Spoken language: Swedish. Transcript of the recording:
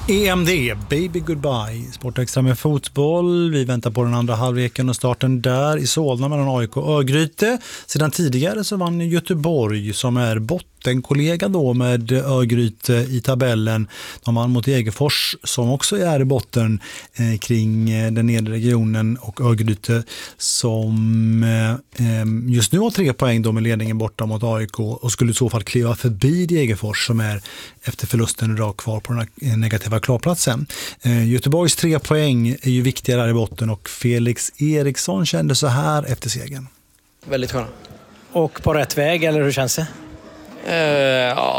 EMD, Baby Goodbye, Sportextra med fotboll. Vi väntar på den andra halvleken och starten där i Solna mellan AIK och Örgryte. Sedan tidigare så vann Göteborg, som är bottenkollega då med Örgryte i tabellen. De vann mot Egefors, som också är i botten kring den nedre regionen, och Örgryte som just nu har 3 poäng då med ledningen borta mot AIK och skulle i så fall kliva förbi Egefors, som är efter förlusten idag kvar på den negativa klarplatsen. Göteborgs 3 poäng är ju viktiga där i botten, och Felix Eriksson kände så här efter segern. Väldigt sköna. Och på rätt väg, eller hur känns det?